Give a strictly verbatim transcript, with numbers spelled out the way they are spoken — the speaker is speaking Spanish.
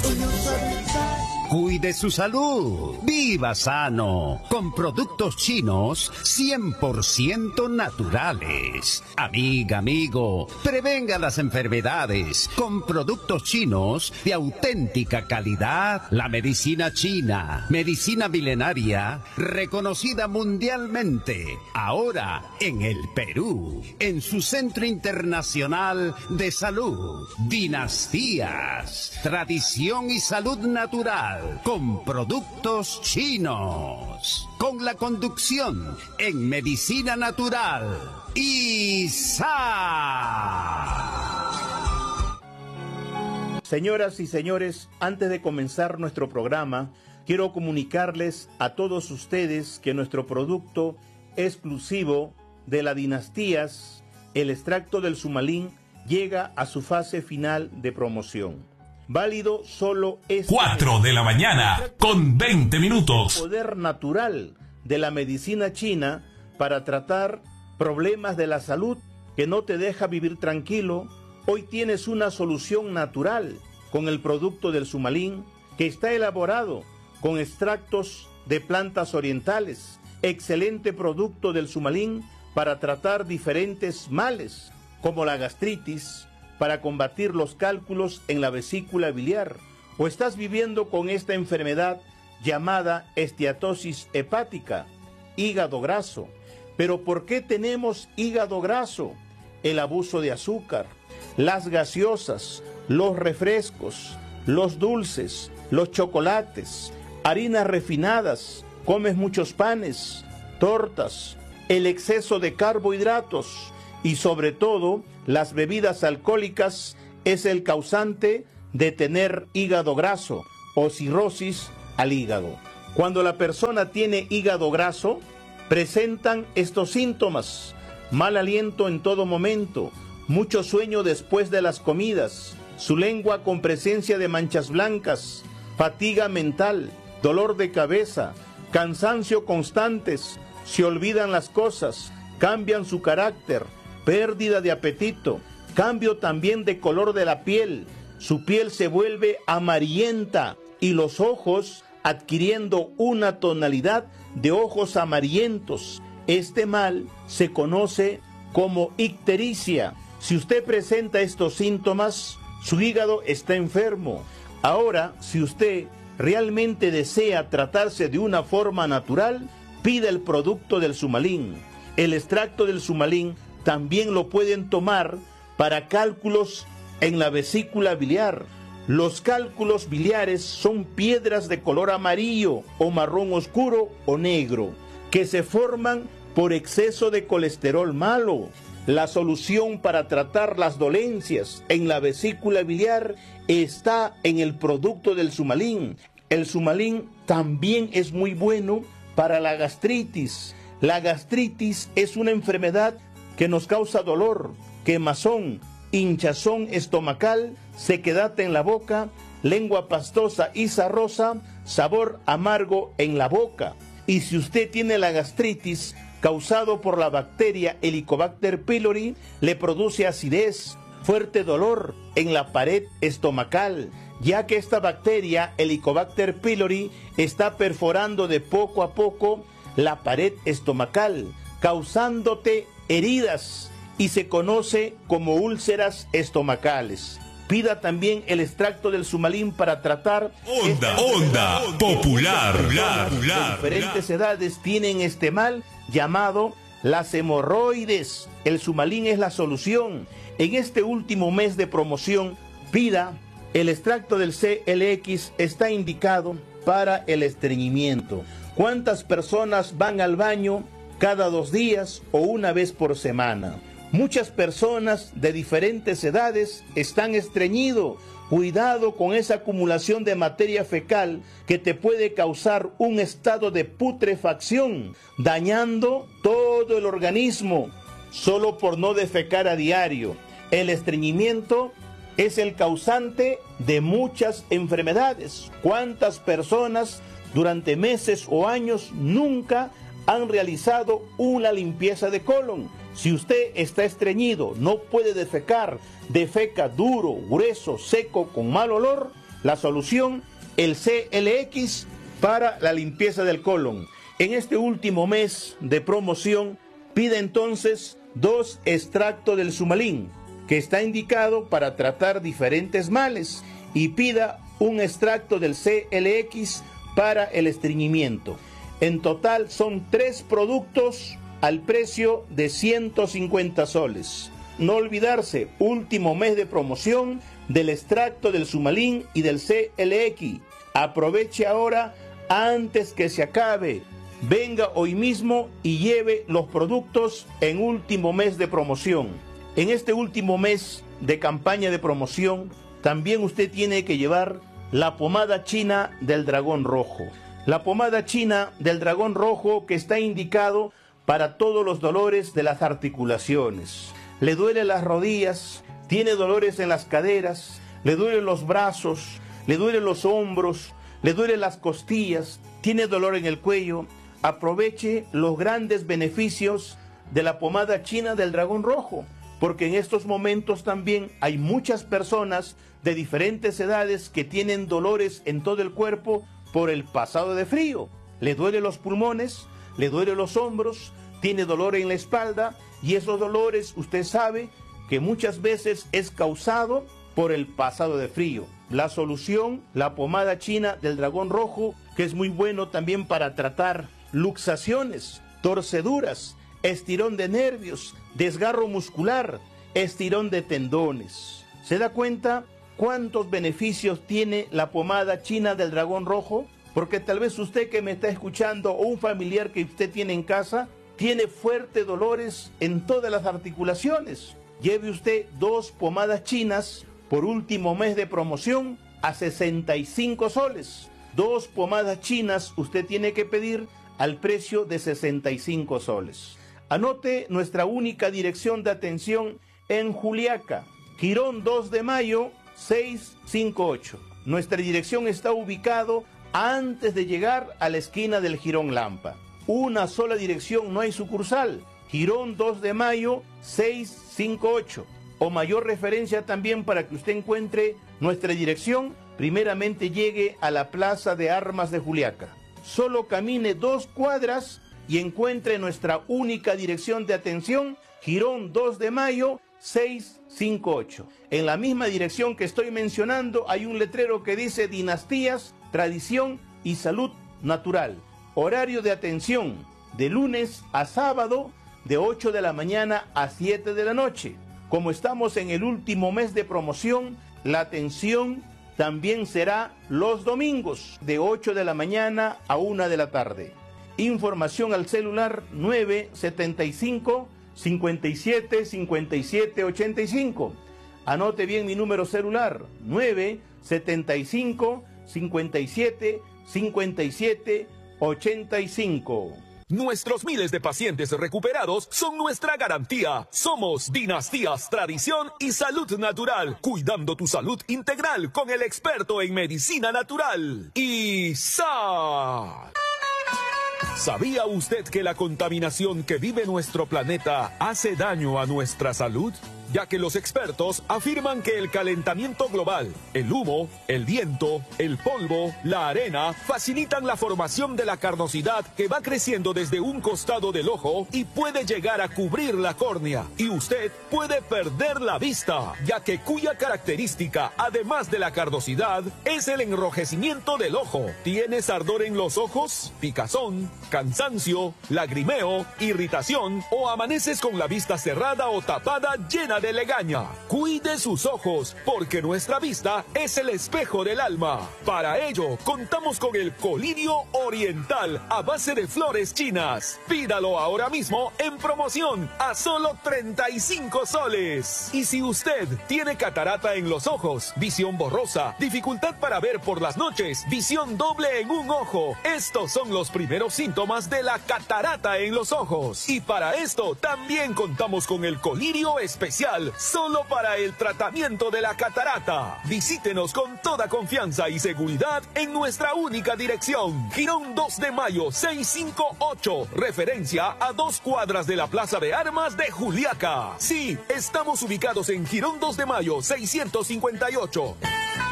Cuide su salud. Viva sano. Con productos chinos cien por ciento naturales. Amiga, amigo, prevenga las enfermedades con productos chinos de auténtica calidad. La medicina china, medicina milenaria, reconocida mundialmente. Ahora en el Perú, en su Centro Internacional de Salud. Dinastías, tradición y salud natural. Con productos chinos, con la conducción en medicina natural. I S A. Señoras y señores, antes de comenzar nuestro programa, quiero comunicarles a todos ustedes que nuestro producto exclusivo de la Dinastías, el extracto del Sumalín, llega a su fase final de promoción. Válido solo este cuatro de la mañana con veinte minutos. Poder natural de la medicina china para tratar problemas de la salud que no te deja vivir tranquilo. Hoy tienes una solución natural con el producto del Sumalín, que está elaborado con extractos de plantas orientales. Excelente producto del Sumalín para tratar diferentes males como la gastritis, para combatir los cálculos en la vesícula biliar, o estás viviendo con esta enfermedad llamada esteatosis hepática, hígado graso. Pero ¿por qué tenemos hígado graso? El abuso de azúcar, las gaseosas, los refrescos, los dulces, los chocolates, harinas refinadas, comes muchos panes, tortas, el exceso de carbohidratos y sobre todo las bebidas alcohólicas es el causante de tener hígado graso o cirrosis al hígado. Cuando la persona tiene hígado graso, presentan estos síntomas: mal aliento en todo momento, mucho sueño después de las comidas, su lengua con presencia de manchas blancas, fatiga mental, dolor de cabeza, cansancio constantes, se olvidan las cosas, cambian su carácter, pérdida de apetito, cambio también de color de la piel, su piel se vuelve amarillenta y los ojos adquiriendo una tonalidad de ojos amarillentos. Este mal se conoce como ictericia. Si usted presenta estos síntomas, su hígado está enfermo. Ahora, si usted realmente desea tratarse de una forma natural, pida el producto del Sumalín. El extracto del Sumalín también lo pueden tomar para cálculos en la vesícula biliar. Los cálculos biliares son piedras de color amarillo o marrón oscuro o negro que se forman por exceso de colesterol malo. La solución para tratar las dolencias en la vesícula biliar está en el producto del Sumalín. El Sumalín también es muy bueno para la gastritis. La gastritis es una enfermedad que nos causa dolor, quemazón, hinchazón estomacal, sequedad en la boca, lengua pastosa y sarrosa, sabor amargo en la boca. Y si usted tiene la gastritis causado por la bacteria Helicobacter pylori, le produce acidez, fuerte dolor en la pared estomacal, ya que esta bacteria Helicobacter pylori está perforando de poco a poco la pared estomacal, causándote heridas y se conoce como úlceras estomacales. Pida también el extracto del Sumalín para tratar Onda, onda, popular, popular, de diferentes edades tienen este mal llamado las hemorroides. El Sumalín es la solución. En este último mes de promoción, pida el extracto del C L X, está indicado para el estreñimiento. ¿Cuántas personas van al baño cada dos días o una vez por semana? Muchas personas de diferentes edades están estreñidos. Cuidado con esa acumulación de materia fecal que te puede causar un estado de putrefacción, dañando todo el organismo, solo por no defecar a diario. El estreñimiento es el causante de muchas enfermedades. ¿Cuántas personas durante meses o años nunca han realizado una limpieza de colon? Si usted está estreñido, no puede defecar, defeca duro, grueso, seco, con mal olor, La solución, el C L X para la limpieza del colon. En este último mes de promoción, pide entonces dos extractos del Sumalín, que está indicado para tratar diferentes males, y pida un extracto del C L X para el estreñimiento. En total son tres productos al precio de ciento cincuenta soles. No olvidarse, último mes de promoción del extracto del Sumalín y del C L X. Aproveche ahora antes que se acabe. Venga hoy mismo y lleve los productos en último mes de promoción. En este último mes de campaña de promoción, también usted tiene que llevar la pomada china del dragón rojo. La pomada china del dragón rojo, que está indicado para todos los dolores de las articulaciones. Le duele las rodillas, tiene dolores en las caderas, le duelen los brazos, le duelen los hombros, le duelen las costillas, tiene dolor en el cuello. Aproveche los grandes beneficios de la pomada china del dragón rojo, porque en estos momentos también hay muchas personas de diferentes edades que tienen dolores en todo el cuerpo por el pasado de frío. Le duelen los pulmones, le duelen los hombros, tiene dolor en la espalda, y esos dolores usted sabe que muchas veces es causado por el pasado de frío. La solución, la pomada china del dragón rojo, que es muy bueno también para tratar luxaciones, torceduras, estirón de nervios, desgarro muscular, estirón de tendones. ¿Se da cuenta cuántos beneficios tiene la pomada china del dragón rojo? Porque tal vez usted que me está escuchando, o un familiar que usted tiene en casa, tiene fuertes dolores en todas las articulaciones. Lleve usted dos pomadas chinas por último mes de promoción a sesenta y cinco soles. Dos pomadas chinas usted tiene que pedir al precio de sesenta y cinco soles. Anote nuestra única dirección de atención en Juliaca, Girón dos de Mayo seiscientos cincuenta y ocho. Nuestra dirección está ubicado antes de llegar a la esquina del Jirón Lampa. Una sola dirección, no hay sucursal. Girón dos de Mayo seiscientos cincuenta y ocho. O mayor referencia también para que usted encuentre nuestra dirección, primeramente llegue a la Plaza de Armas de Juliaca. Solo camine dos cuadras y encuentre nuestra única dirección de atención, Girón dos de Mayo seiscientos cincuenta y ocho. En la misma dirección que estoy mencionando hay un letrero que dice Dinastías, Tradición y Salud Natural. Horario de atención de lunes a sábado de ocho de la mañana a siete de la noche. Como estamos en el último mes de promoción, la atención también será los domingos de ocho de la mañana a una de la tarde. Información al celular nueve setenta y cinco, cincuenta y siete, cincuenta y siete, ochenta y cinco. Anote bien mi número celular, nueve setenta y cinco, cincuenta y siete, cincuenta y siete, ochenta y cinco. Nuestros miles de pacientes recuperados son nuestra garantía. Somos Dinastías, Tradición y Salud Natural, cuidando tu salud integral con el experto en medicina natural. I S A. ¿Sabía usted que la contaminación que vive nuestro planeta hace daño a nuestra salud? Ya que los expertos afirman que el calentamiento global, el humo, el viento, el polvo, la arena, facilitan la formación de la carnosidad que va creciendo desde un costado del ojo y puede llegar a cubrir la córnea. Y usted puede perder la vista, ya que cuya característica, además de la carnosidad, es el enrojecimiento del ojo. ¿Tienes ardor en los ojos? ¿Picazón? ¿Cansancio? ¿Lagrimeo? ¿Irritación? ¿O amaneces con la vista cerrada o tapada llena de legaña? Cuide sus ojos, porque nuestra vista es el espejo del alma. Para ello, contamos con el colirio oriental a base de flores chinas. Pídalo ahora mismo en promoción a solo treinta y cinco soles. Y si usted tiene catarata en los ojos, visión borrosa, dificultad para ver por las noches, visión doble en un ojo, estos son los primeros síntomas de la catarata en los ojos. Y para esto también contamos con el colirio especial solo para el tratamiento de la catarata. Visítenos con toda confianza y seguridad en nuestra única dirección, Girón dos de Mayo seiscientos cincuenta y ocho, referencia a dos cuadras de la Plaza de Armas de Juliaca. Sí, estamos ubicados en Girón dos de Mayo seiscientos cincuenta y ocho.